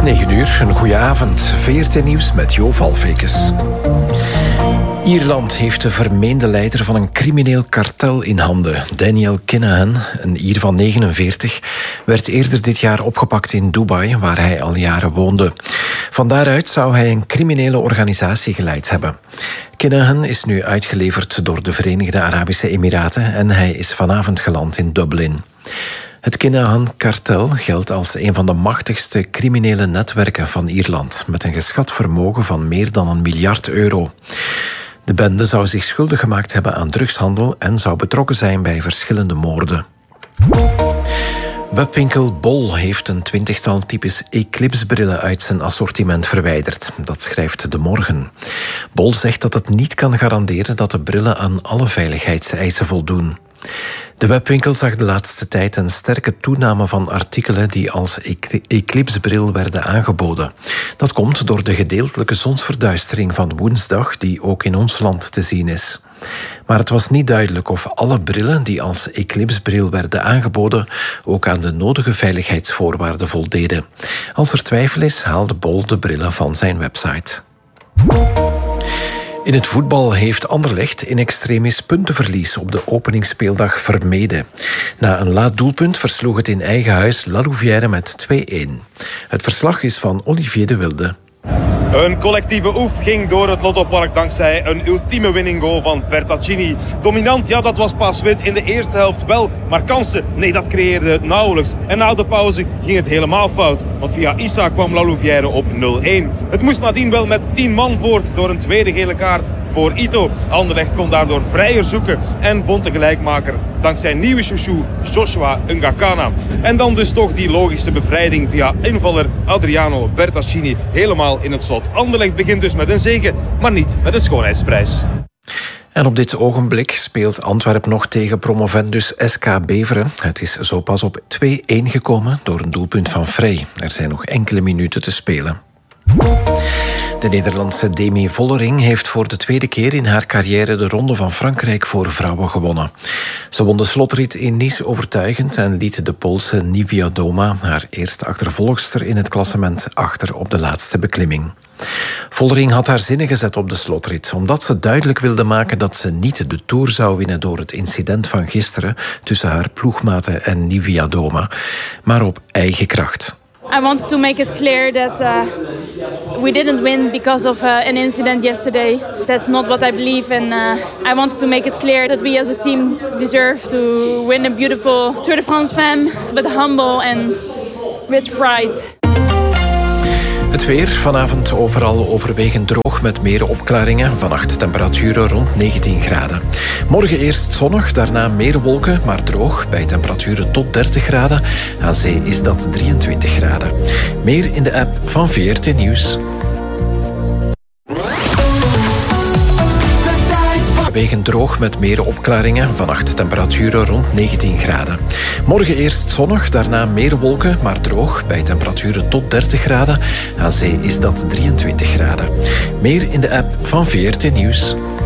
9:00, een goede avond. VRT Nieuws met Jo Valfekes. Ierland heeft de vermeende leider van een crimineel kartel in handen. Daniel Kinahan, een Ier van 49, werd eerder dit jaar opgepakt in Dubai, waar hij al jaren woonde. Van daaruit zou hij een criminele organisatie geleid hebben. Kinahan is nu uitgeleverd door de Verenigde Arabische Emiraten en hij is vanavond geland in Dublin. Het Kinahan-kartel geldt als een van de machtigste criminele netwerken van Ierland, met een geschat vermogen van meer dan €1 miljard. De bende zou zich schuldig gemaakt hebben aan drugshandel en zou betrokken zijn bij verschillende moorden. Webwinkel Bol heeft een 20-tal types Eclipse-brillen uit zijn assortiment verwijderd. Dat schrijft De Morgen. Bol zegt dat het niet kan garanderen dat de brillen aan alle veiligheidseisen voldoen. De webwinkel zag de laatste tijd een sterke toename van artikelen die als Eclipse-bril werden aangeboden. Dat komt door de gedeeltelijke zonsverduistering van woensdag, die ook in ons land te zien is. Maar het was niet duidelijk of alle brillen die als Eclipse-bril werden aangeboden ook aan de nodige veiligheidsvoorwaarden voldeden. Als er twijfel is, haalde Bol de brillen van zijn website. In het voetbal heeft Anderlecht in extremis puntenverlies op de openingsspeeldag vermeden. Na een laat doelpunt versloeg het in eigen huis La Louvière met 2-1. Het verslag is van Olivier de Wilde. Een collectieve oef ging door het Lottopark dankzij een ultieme winning goal van Bertaccini. Dominant, ja, dat was Paas-Wit in de eerste helft wel. Maar kansen, nee, dat creëerde het nauwelijks. En na de pauze ging het helemaal fout. Want via Issa kwam La Louvière op 0-1. Het moest nadien wel met 10 man voort door een tweede gele kaart voor Ito. Anderlecht kon daardoor vrijer zoeken en vond de gelijkmaker dankzij nieuwe chouchou Joshua Ngakana. En dan dus toch die logische bevrijding via invaller Adriano Bertaccini helemaal in het slot. Anderlecht begint dus met een zege, maar niet met een schoonheidsprijs. En op dit ogenblik speelt Antwerpen nog tegen promovendus SK Beveren. Het is zo pas op 2-1 gekomen door een doelpunt van Vrij. Er zijn nog enkele minuten te spelen. De Nederlandse Demi Vollering heeft voor de tweede keer in haar carrière de Ronde van Frankrijk voor vrouwen gewonnen. Ze won de slotrit in Nice overtuigend en liet de Poolse Niewiadoma, haar eerste achtervolgster in het klassement, achter op de laatste beklimming. Vollering had haar zinnen gezet op de slotrit, omdat ze duidelijk wilde maken dat ze niet de Tour zou winnen door het incident van gisteren tussen haar ploegmaten en Niewiadoma, maar op eigen kracht. I wanted to make it clear that we didn't win because of an incident yesterday. That's not what I believe, and I wanted to make it clear that we as a team deserve to win a beautiful Tour de France femme, but humble and with pride. Het weer, vanavond overal overwegend droog met meer opklaringen. Vannacht temperaturen rond 19 graden. Morgen eerst zonnig, daarna meer wolken, maar droog. Bij temperaturen tot 30 graden. Aan zee is dat 23 graden. Meer in de app van VRT Nieuws. Overwegend droog met meer opklaringen. Vannacht temperaturen rond 19 graden. Morgen eerst zonnig, daarna meer wolken, maar droog. Bij temperaturen tot 30 graden. Aan zee is dat 23 graden. Meer in de app van VRT Nieuws.